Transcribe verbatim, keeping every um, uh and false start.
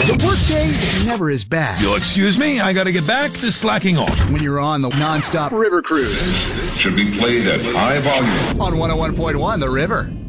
The workday is never as bad. You'll excuse me, I gotta get back to slacking off. When you're on the non-stop river cruise. Should be played at high volume. On one oh one point one The River.